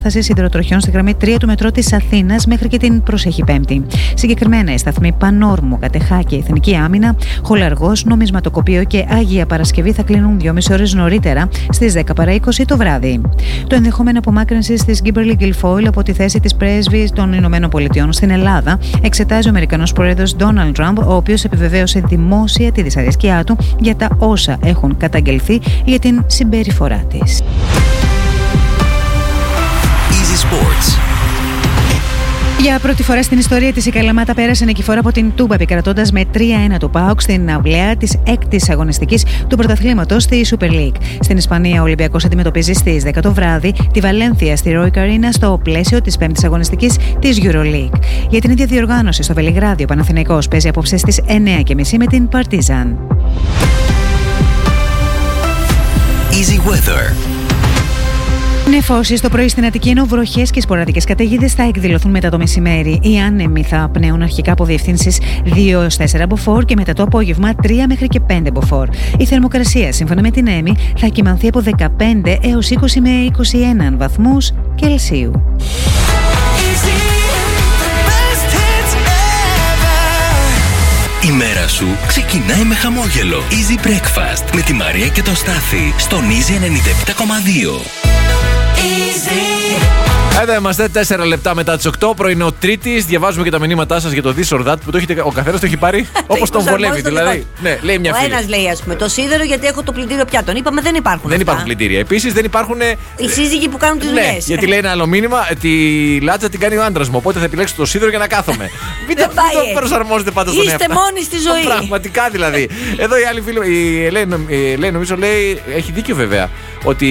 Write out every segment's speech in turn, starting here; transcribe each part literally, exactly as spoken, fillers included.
Σιδηροτροχιών στη γραμμή τρία του μετρό της Αθήνας μέχρι και την προσεχή Πέμπτη. Συγκεκριμένα, οι σταθμοί Πανόρμου, Κατεχάκη, Εθνική Άμυνα, Χολαργός, Νομισματοκοπείο και Άγια Παρασκευή θα κλείνουν δυόμιση ώρες νωρίτερα στις δέκα παρά είκοσι το βράδυ. Το ενδεχόμενο απομάκρυνσης της Kimberly Guilfoyle από τη θέση της πρέσβης των Ηνωμένων Πολιτειών στην Ελλάδα εξετάζει ο Αμερικανός πρόεδρος Ντόναλντ Τραμπ, ο οποίος επιβεβαίωσε δημόσια τη δυσαρέσκειά του για τα όσα έχουν καταγγελθεί για την συμπεριφορά της. Sports. Για πρώτη φορά στην ιστορία της η Καλαμάτα πέρασε νικηφόρα από την Τούμπα, επικρατώντας με τρία ένα το ΠΑΟΚ στην αυλαία της έκτης αγωνιστικής του πρωταθλήματος στη Super League. Στην Ισπανία, ο Ολυμπιακός αντιμετωπίζει στις δέκα το βράδυ τη Βαλένθια στη Royal Arena στο πλαίσιο της πέμπτης αγωνιστικής της EuroLeague. Για την ίδια διοργάνωση στο Βελιγράδι, ο Παναθηναϊκός παίζει απόψε στις εννέα και μισή με την Παρτίζαν. Easy Weather. Νεφώσεις το πρωί στην Αττική, ενώ βροχές και σποραδικές καταιγίδες θα εκδηλωθούν μετά το μεσημέρι. Οι άνεμοι θα πνέουν αρχικά από διευθύνσεις δύο έως τέσσερα μποφόρ και μετά το απόγευμα τρία μέχρι και πέντε μποφόρ. Η θερμοκρασία, σύμφωνα με την ΕΜΗ, θα κυμανθεί από δεκαπέντε έως είκοσι με είκοσι ένα βαθμούς Κελσίου. Η μέρα σου ξεκινάει με χαμόγελο. Easy Breakfast με τη Μαρία και τον Στάθη στον Easy ενενήντα επτά κόμμα δύο. Εδώ είμαστε, τέσσερα λεπτά μετά τις οκτώ, πρωινό Τρίτης. Διαβάζουμε και τα μηνύματά σας για το This or That που το έχετε, ο καθένας το έχει πάρει όπως τον βολεύει. Δηλαδή, ναι, λέει μια φίλη. Ο ένας λέει, ας πούμε, το σίδερο γιατί έχω το πλυντήριο πιάτων. Είπαμε δεν υπάρχουν. Δεν αυτά. Υπάρχουν πλυντήρια. Επίσης δεν υπάρχουν. Οι σύζυγοι που κάνουν τις ναι, δουλειές. Γιατί λέει ένα άλλο μήνυμα, τη λάτσα την κάνει ο άντρας μου. Οπότε θα επιλέξω το σίδερο για να κάθομαι. Μην το προσαρμόζετε πάντα στον εαυτό. Είστε μόνοι στη ζωή. Πραγματικά δηλαδή. Εδώ η άλλη φίλη, η Ελένη, νομίζω λέει, έχει δίκιο βέβαια. Ότι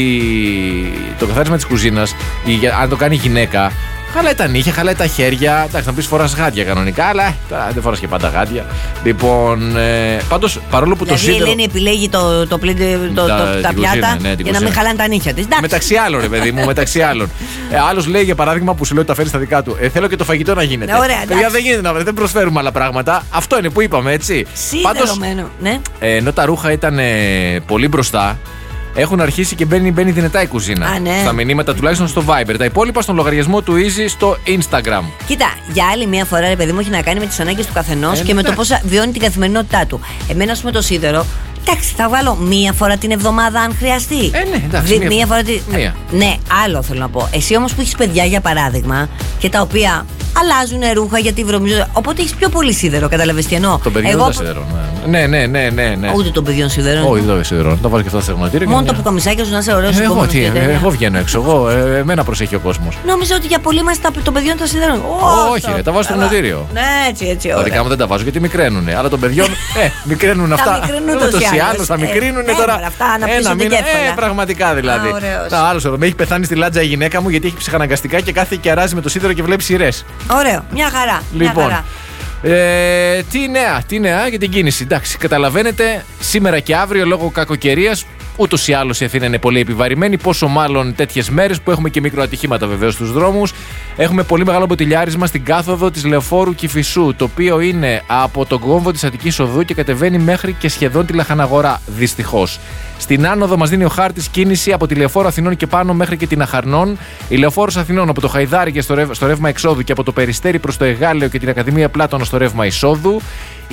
το καθάρισμα της κουζίνας, αν το κάνει γυναίκα, χαλάει τα νύχια, χαλάει τα χέρια. Εντάξει, να πεις φοράς γάντια κανονικά, αλλά τώρα δεν φοράς και πάντα γάντια. Λοιπόν, ε, πάντως παρόλο που δηλαδή, το σίδερο. Η Ελένη επιλέγει το, το, πλή, το, τα, το, τα πιάτα κουζίνα, ναι, για να μην χαλάνε τα νύχια της. Μεταξύ άλλων, ρε παιδί μου, μεταξύ άλλων. Ε, άλλος λέει για παράδειγμα που σου λέει ότι τα φέρει στα δικά του. Ε, θέλω και το φαγητό να γίνεται. Ναι, ωραία, παιδιά, δεν γίνεται να βρει, δεν προσφέρουμε άλλα πράγματα. Αυτό είναι που είπαμε, έτσι. Σιδερωμένο, ναι. Ε, ενώ τα ρούχα ήταν ε, πολύ μπροστά. Έχουν αρχίσει και μπαίνει, μπαίνει δυνατά η κουζίνα. Α, ναι. Στα μηνύματα τουλάχιστον στο Viber. Τα υπόλοιπα στον λογαριασμό του Easy στο Instagram. Κοίτα, για άλλη μια φορά, ρε παιδί μου, έχει να κάνει με τις ανάγκες του καθενός ε, και με το πώς βιώνει την καθημερινότητά του. Εμένα, ας πούμε, το σίδερο. Εντάξει, θα βάλω μία φορά την εβδομάδα αν χρειαστεί. Ε, ναι, εντάξει. Δι, μία, μία φορά την. Μία. Ναι, άλλο θέλω να πω. Εσύ όμως που έχεις παιδιά, για παράδειγμα, και τα οποία αλλάζουν ρούχα γιατί βρωμίζουν. Οπότε έχεις πιο πολύ σίδερο, καταλαβαίνεις τι εννοώ. Το παιδί δεν σίδερο. Ναι, ναι, ναι, ναι, ναι. Ούτε των παιδιών σίδερο. Όχι, δεν σίδερο. Τα βάζει και αυτά στα εγγονατήρια. Μόνο το πουκαμισάκι σου να είσαι ωραίος. Εγώ τι, εγώ βγαίνω έξω. Εγώ, εμένα προσέχει ο κόσμος. Νόμιζα ότι για πολλοί μας των παιδιών τα σίδερα. Όχι, ρε, τα βάζω στο εγγονατήριο. Ναι, έτσι, έτσι. Τα δικά μου δεν τα βάζω γιατί μικραίνουν. Αλλά των παιδιών, ε, μικραίνουν αυτά. Ούτως ή άλλως θα μικρύνουν τώρα. Ένα μήνα. Ε, πραγματικά δηλαδή. Άλλο εδώ. Με έχει πεθάνει στη λάτζα η γυναίκα μου γιατί έχει ψυχαναγκαστικά και κάθεται και αράζει με το σίδερο και βλέπει σειρές. Ωραίο, μια χαρά. Λοιπόν. Ε, τι νέα, τι νέα για την κίνηση. Εντάξει, καταλαβαίνετε, σήμερα και αύριο λόγω κακοκαιρίας, ούτως ή άλλως η Αθήνα είναι πολύ επιβαρημένη. Πόσο μάλλον τέτοιες μέρες που έχουμε και μικροατυχήματα βεβαίως στους δρόμους. Έχουμε πολύ μεγάλο μποτιλιάρισμα στην κάθοδο της Λεωφόρου Κηφισού, το οποίο είναι από τον κόμβο της Αττικής Οδού και κατεβαίνει μέχρι και σχεδόν τη Λαχαναγορά, δυστυχώς. Στην άνοδο μας δίνει ο χάρτης κίνηση από τη Λεωφόρο Αθηνών και πάνω μέχρι και την Αχαρνών. Η Λεωφόρος Αθηνών από το Χαϊδάρι και στο, ρευ, στο ρεύμα εξόδου και από το Περιστέρι προς το Εγάλεο και την Ακαδημία Πλάτωνα στο ρεύμα εισόδου.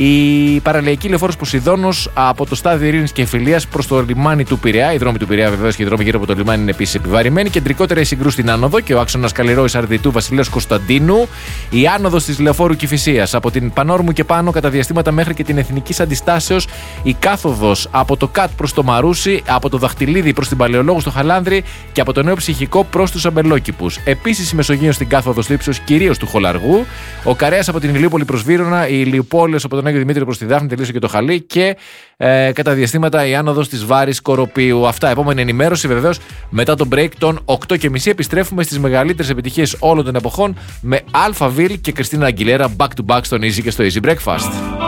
Η παραλιακή Λεωφόρος Ποσειδώνος από το Στάδιο Ειρήνης και Φιλίας προς το λιμάνι του Πειραιά. Οι δρόμοι του Πειραιά βεβαίως και οι δρόμοι γύρω από το λιμάνι είναι επίσης επιβαρημένοι. Κεντρικότερα η συγκρού στην άνοδο και ο άξονας Καλλιρόης Αρδιτού Βασιλέως Κωνσταντίνου. Η άνοδος της Λεωφόρου Κηφισίας από την Πανόρμου και πάνω κατά διαστήματα μέχρι και την Εθνικής Αντιστάσεως. Η κάθοδος από το ΚΑΤ προς το Μαρούσι, από το Δαχτυλίδι προς την Παλαιολόγου στο Χαλάνδρη και από το Νέο Ψυχικό προς τους Αμπελόκηπους. Επίσης η Μεσογείος στην κάθοδο στο ύψος κυρίως του Χολαργού. Ο Καρέας από την Ηλιούπολη προς Βύρωνα, η Ηλιουπόλεως από τον Άγιο Δημήτρη προς τη Δάφνη, τελείωσε και το Χαλί και ε, κατά διαστήματα η άνοδος της Βάρης Κοροπίου. Αυτά, επόμενη ενημέρωση βεβαίως μετά το break των οκτώ και μισή επιστρέφουμε στις μεγαλύτερες επιτυχίες όλων των εποχών με Αλφαβίλ και Κριστίνα Αγγιλέρα back to back στον Easy και στο Easy Breakfast.